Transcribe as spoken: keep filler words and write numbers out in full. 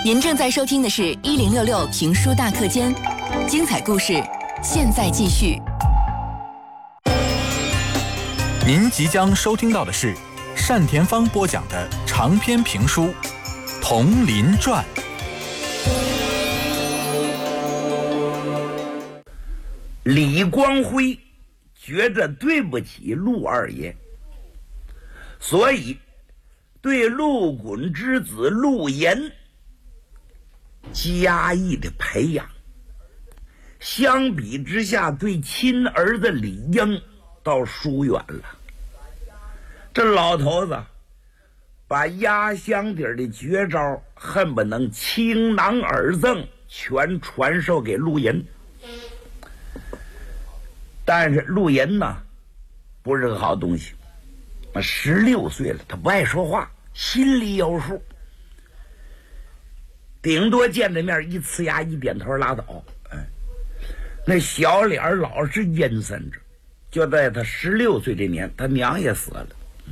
您正在收听的是一零六六评书大课间，精彩故事现在继续。 您即将收听到的是单田芳播讲的长篇评书《铜林传》。 李光辉觉着对不起陆二爷，所以对陆衮之子陆岩加以的培养。相比之下，对亲儿子李英倒疏远了。这老头子把压箱底的绝招恨不能倾囊而赠，全传授给陆岩。但是陆岩呢，不是个好东西。十六岁了，他不爱说话，心里有数，顶多见着面一呲牙一点头拉倒。哎，那小脸老是阴森着。就在他十六岁这年，他娘也死了。